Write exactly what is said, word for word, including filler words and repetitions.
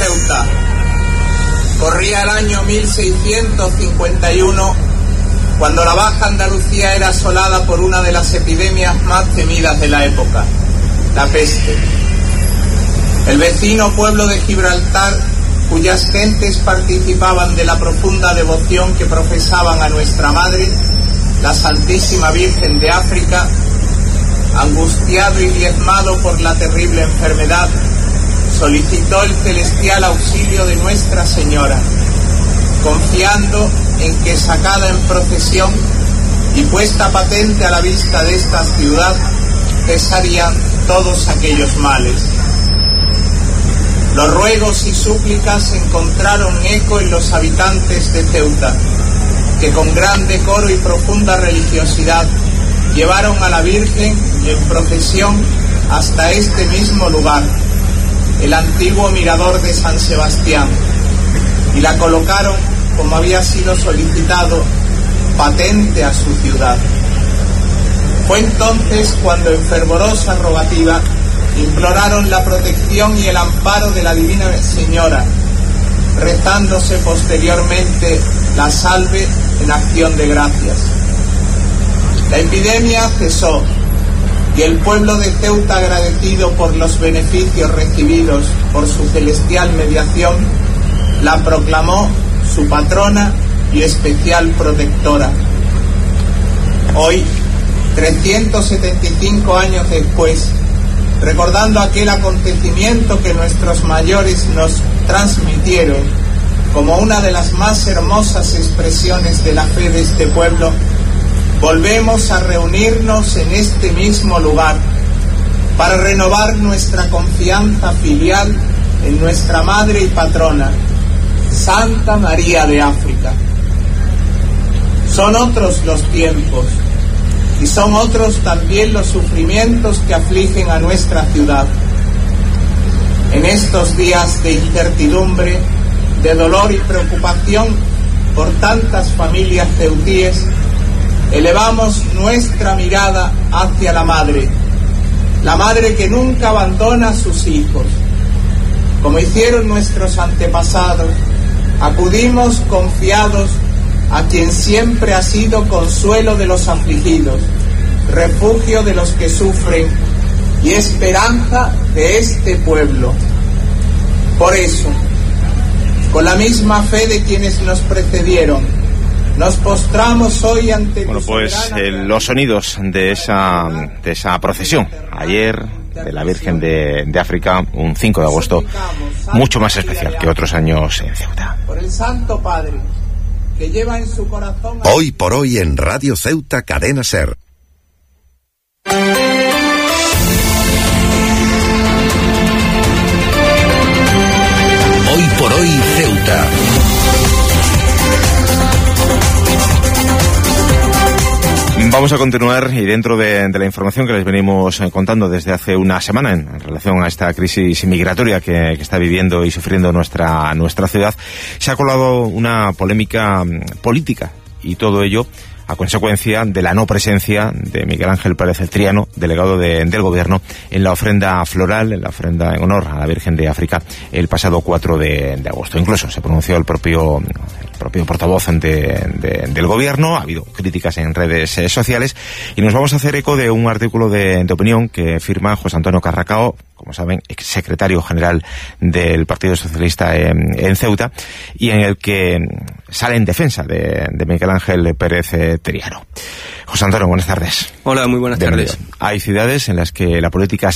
Ceuta. Corría el año mil seiscientos cincuenta y uno, cuando la Baja Andalucía era asolada por una de las epidemias más temidas de la época, la peste. El vecino pueblo de Gibraltar, cuyas gentes participaban de la profunda devoción que profesaban a nuestra Madre, la Santísima Virgen de África, angustiado y diezmado por la terrible enfermedad, solicitó el celestial auxilio de Nuestra Señora, confiando en que, sacada en procesión y puesta patente a la vista de esta ciudad, cesarían todos aquellos males. Los ruegos y súplicas encontraron eco en los habitantes de Ceuta, que con gran decoro y profunda religiosidad llevaron a la Virgen en procesión hasta este mismo lugar, el antiguo mirador de San Sebastián, y la colocaron, como había sido solicitado, patente a su ciudad. Fue entonces cuando, en fervorosa rogativa, imploraron la protección y el amparo de la Divina Señora, rezándose posteriormente la salve en acción de gracias. La epidemia cesó y el pueblo de Ceuta, agradecido por los beneficios recibidos por su celestial mediación, la proclamó su patrona y especial protectora. Hoy, trescientos setenta y cinco años después, recordando aquel acontecimiento que nuestros mayores nos transmitieron como una de las más hermosas expresiones de la fe de este pueblo, volvemos a reunirnos en este mismo lugar para renovar nuestra confianza filial en nuestra Madre y Patrona, Santa María de África. Son otros los tiempos y son otros también los sufrimientos que afligen a nuestra ciudad. En estos días de incertidumbre, de dolor y preocupación por tantas familias ceutíes, elevamos nuestra mirada hacia la Madre, la Madre que nunca abandona a sus hijos. Como hicieron nuestros antepasados, acudimos confiados a quien siempre ha sido consuelo de los afligidos, refugio de los que sufren y esperanza de este pueblo. Por eso, con la misma fe de quienes nos precedieron, nos postramos hoy ante... Bueno, pues eh, los sonidos de esa, de esa procesión ayer de la Virgen de, de África, un cinco de agosto, mucho más especial que otros años en Ceuta. Por el Santo Padre, que lleva en su corazón... Hoy por hoy en Radio Ceuta, Cadena Ser. Hoy por hoy Ceuta. Vamos a continuar y dentro de, de la información que les venimos contando desde hace una semana en, en relación a esta crisis migratoria que, que está viviendo y sufriendo nuestra, nuestra ciudad, se ha colado una polémica política y todo ello a consecuencia de la no presencia de Miguel Ángel Pérez Triano, delegado de, del Gobierno, en la ofrenda floral, en la ofrenda en honor a la Virgen de África, el pasado cuatro de, de agosto. Incluso se pronunció el propio, el propio portavoz de, de, del Gobierno, ha habido críticas en redes eh, sociales, y nos vamos a hacer eco de un artículo de, de opinión que firma José Antonio Carracao, como saben, exsecretario general del Partido Socialista en, en Ceuta, y en el que sale en defensa de, de Miguel Ángel Pérez Triano. José Antonio, buenas tardes. Hola, muy buenas Bienvenido. tardes. Hay ciudades en las que la política